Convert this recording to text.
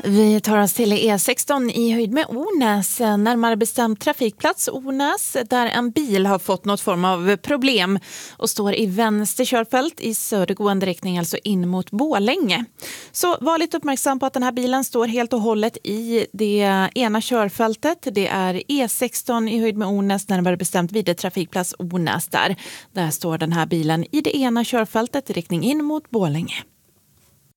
Vi tar oss till E16 i höjd med Ornäs, närmare bestämt trafikplats Ornäs, där en bil har fått något form av problem och står i vänster körfält i södergående riktning, alltså in mot Borlänge. Så var lite uppmärksam på att den här bilen står helt och hållet i det ena körfältet. Det är E16 i höjd med Ornäs, närmare bestämt vid det trafikplats Ornäs där. Där står den här bilen i det ena körfältet i riktning in mot Borlänge.